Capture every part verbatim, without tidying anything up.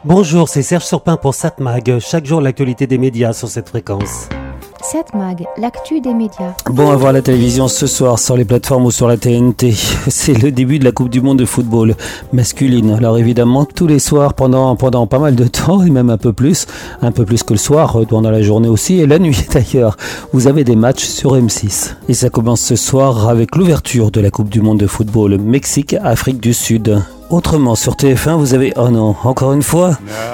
Bonjour, c'est Serge Surpin pour Satmag. Chaque jour, l'actualité des médias sur cette fréquence. Satmag, l'actu des médias. Bon à voir la télévision ce soir sur les plateformes ou sur la T N T. C'est le début de la Coupe du Monde de football masculine. Alors évidemment, tous les soirs pendant, pendant pas mal de temps et même un peu plus, un peu plus que le soir, pendant la journée aussi et la nuit d'ailleurs, vous avez des matchs sur M six. Et ça commence ce soir avec l'ouverture de la Coupe du Monde de football Mexique, Afrique du Sud. Autrement, sur T F un, vous avez, oh non, encore une fois.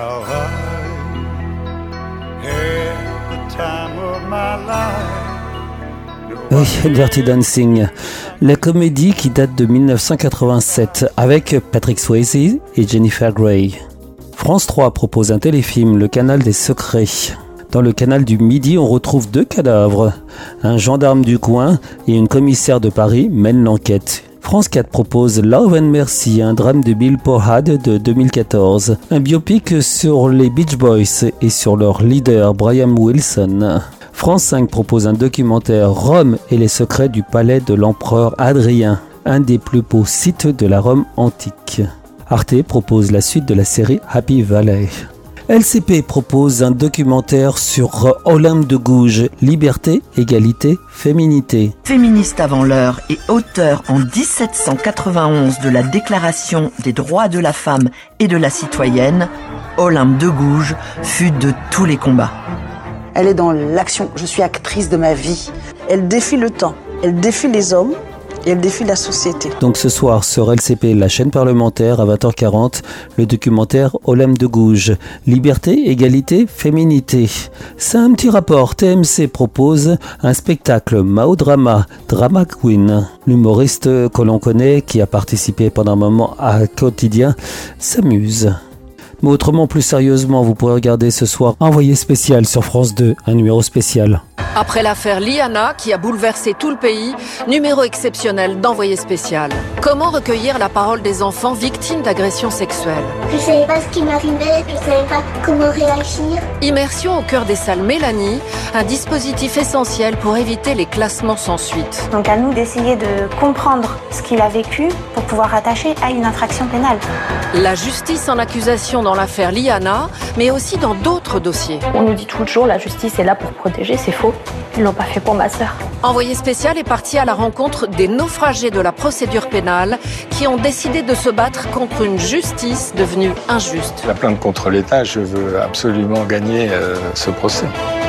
Oui, Dirty Dancing, la comédie qui date de dix-neuf cent quatre-vingt-sept avec Patrick Swayze et Jennifer Grey. France trois propose un téléfilm, Le Canal des Secrets. Dans le canal du Midi, on retrouve deux cadavres. Un gendarme du coin et une commissaire de Paris mènent l'enquête. France quatre propose Love and Mercy, un drame de Bill Powhad de deux mille quatorze. Un biopic sur les Beach Boys et sur leur leader Brian Wilson. France cinq propose un documentaire Rome et les secrets du palais de l'empereur Adrien, un des plus beaux sites de la Rome antique. Arte propose la suite de la série Happy Valley. L C P propose un documentaire sur Olympe de Gouges, liberté, égalité, féminité. Féministe avant l'heure et auteur en dix-sept cent quatre-vingt-onze de la Déclaration des droits de la femme et de la citoyenne, Olympe de Gouges fut de tous les combats. Elle est dans l'action. Je suis actrice de ma vie. Elle défie le temps. Elle défie les hommes. Et elle défie la société. Donc ce soir sur L C P, la chaîne parlementaire, à vingt heures quarante, le documentaire Olympe de Gouges. Liberté, égalité, féminité. C'est un petit rapport. T M C propose un spectacle Mao Drama, Drama Queen. L'humoriste que l'on connaît, qui a participé pendant un moment à Quotidien, s'amuse. Mais autrement, plus sérieusement, vous pourrez regarder ce soir Envoyé spécial sur France deux, un numéro spécial. Après l'affaire Liana qui a bouleversé tout le pays, numéro exceptionnel d'Envoyé spécial. Comment recueillir la parole des enfants victimes d'agressions sexuelles? Je savais pas ce qui m'arrivait, je savais pas comment réagir. Immersion au cœur des salles Mélanie, un dispositif essentiel pour éviter les classements sans suite. Donc à nous d'essayer de comprendre ce qu'il a vécu pour pouvoir rattacher à une infraction pénale. La justice en accusation dans l'affaire Liana, mais aussi dans d'autres dossiers. On nous dit toujours la justice est là pour protéger, c'est faux. Ils l'ont pas fait pour ma sœur. Envoyé spécial est parti à la rencontre des naufragés de la procédure pénale qui ont décidé de se battre contre une justice devenue injuste. La plainte contre l'État, je veux absolument gagner euh, ce procès.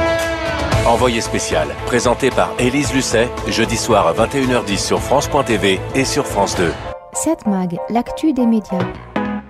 Envoyé spécial, présenté par Élise Lucet, jeudi soir à vingt et une heures dix sur France point T V et sur France deux. Satmag, l'actu des médias.